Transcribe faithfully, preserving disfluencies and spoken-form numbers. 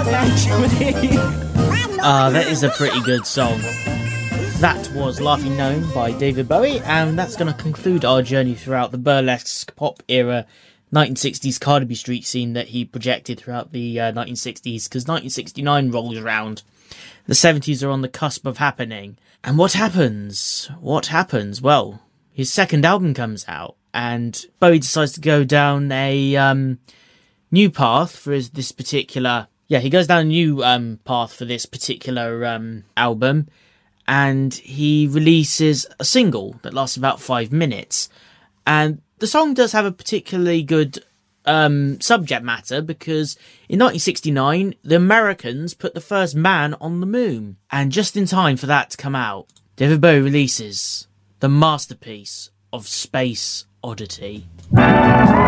Actually, uh, that is a pretty good song. That was Laughing Gnome by David Bowie, and that's going to conclude our journey throughout the burlesque pop era nineteen sixties Carnaby Street scene that he projected throughout the uh, nineteen sixties, because nineteen sixty-nine rolls around. The seventies are on the cusp of happening. And what happens? What happens? Well, his second album comes out, and Bowie decides to go down a um, new path for his, this particular... Yeah, he goes down a new um, path for this particular um, album, and he releases a single that lasts about five minutes. And the song does have a particularly good um, subject matter, because in nineteen sixty-nine, the Americans put the first man on the moon. And just in time for that to come out, David Bowie releases the masterpiece of Space Oddity.